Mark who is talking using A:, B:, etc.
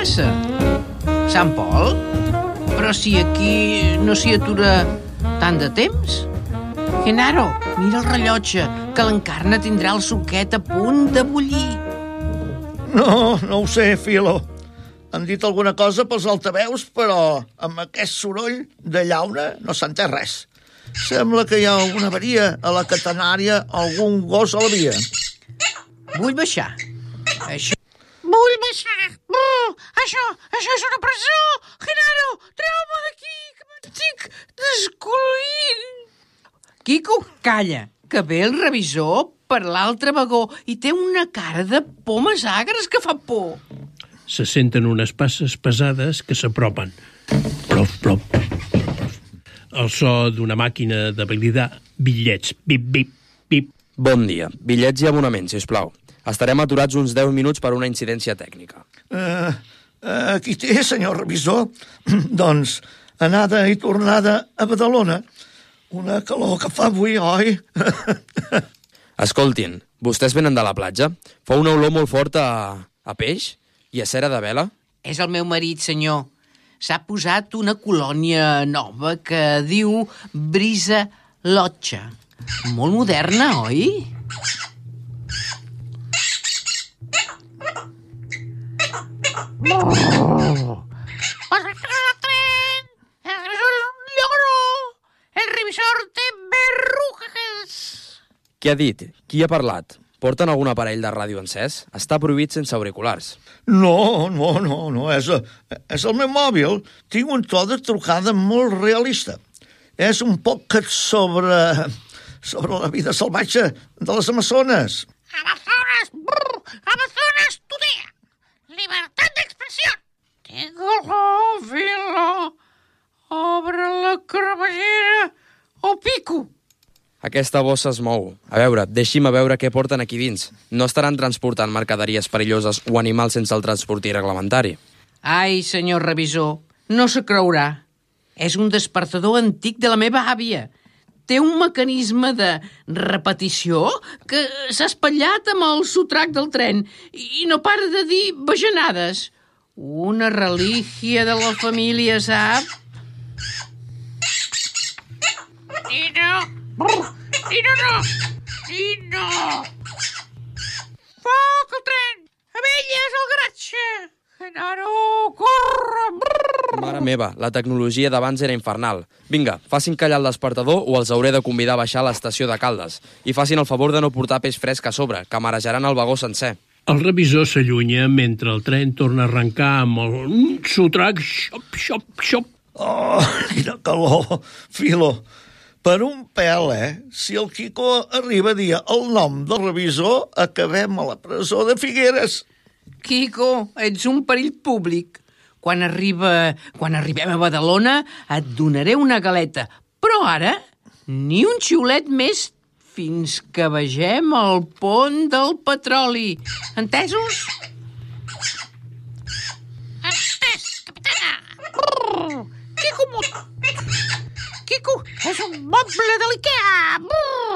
A: passa? Sant Pol? Però si aquí no s'hi atura tant de temps. Genaro, mira el rellotge, que l'Encarna tindrà el suquet a punt de bullir.
B: No ho sé, Filo. Han dit alguna cosa pels altaveus, però amb aquest soroll de llauna no s'entén res. Sembla que hi ha alguna avaria a la catenària, algun gos a la via.
A: Vull baixar.
C: Vull baixar. Això és una presó. Genaro, treu-me d'aquí, que m'estic descollint.
A: Quico, calla, que ve el revisor per l'altre vagó i té una cara de pomes agres que fa por.
D: Se senten unes passes pesades que s'apropen. Plof, plof, plof. El so d'una màquina de validar bitllets. Bip, bip, bip.
E: Bon dia. Bitllets i abonaments, sisplau. Estarem aturats uns 10 minuts per una incidència tècnica.
B: Aquí té, senyor revisor. Doncs anada i tornada a Badalona. Una calor que fa avui, oi?
E: Escoltin, vostès venen de la platja? Fa una olor molt forta a peix i a cera de vela?
A: És el meu marit, senyor. S'ha posat una colònia nova que diu Brisa Lotja. Molt moderna, oi?
C: Passajeros del tren. El revisor lloro. El revisor té verrugues.
E: Què ha dit? Qui ha parlat? Porten algun aparell de ràdio encès? Està prohibit sense auriculars.
B: No, és el meu mòbil. Tinc un to de trucada molt realista. És un podcast sobre la vida salvatge de les Amazones.
C: Amazonas today. Libertad de expresión. Tengo filo. Obre la cremallera o pico.
E: Aquesta bossa es mou. A veure, deixi'm veure què porten aquí dins. No estaran transportant mercaderies perilloses o animals sense el transporti reglamentari.
A: Ai, senyor revisor, no se creurà. És un despertador antic de la meva àvia. Té un mecanisme de repetició que s'ha espatllat amb el sotrac del tren i no para de dir bajanades. Una relíquia de la família, sap?
C: Nino! Foc al tren! Abelles al garatge! Genaro, corre!
E: Mare meva, la tecnologia d'abans era infernal. Vinga, facin callar el despertador o els hauré de convidar a baixar a l'estació de Caldes. I facin el favor de no portar peix fresc a sobre, que marejaran el vagó sencer.
D: El revisor s'allunya mentre el tren torna a arrencar amb el sotrac xop, xop, xop.
B: Oh, quina calor, Filo. Per un pèl, Si el Quico arriba a dir el nom del revisor, acabem a la presó de Figueres.
A: Quico, ets un perill públic. Quan arribem a Badalona et donaré una galeta. Però ara, ni un xiulet més fins que vegem el pont del petroli. Entesos?
C: Entès, capitana! Quico és un moble de l'Ikea!